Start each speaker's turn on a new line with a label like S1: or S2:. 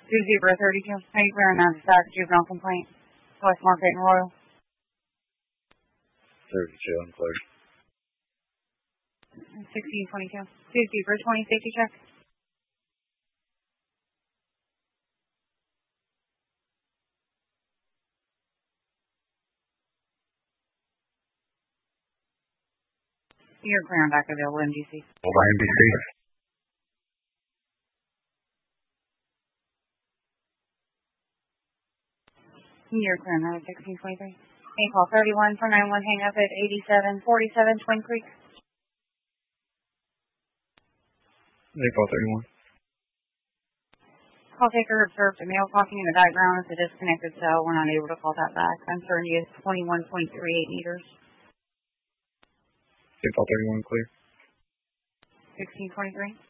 S1: 2 Zebra 32. How you clearing that stack juvenile complaint? West Market and Royal.
S2: 32 unclear.
S1: 1622. 2 Zebra 20 safety check. You're clearing back available MDC.
S2: Over MDC.
S1: You're clearing that at 1623. Hey, call 31 for 91 hang up at 8747 Twin Creek.
S2: Hey, call 31.
S1: Call taker observed a male talking in the background at the disconnected cell. We're not able to call that back. Uncertainty is 21.38 meters.
S2: Hey, call 31 clear.
S1: 1623.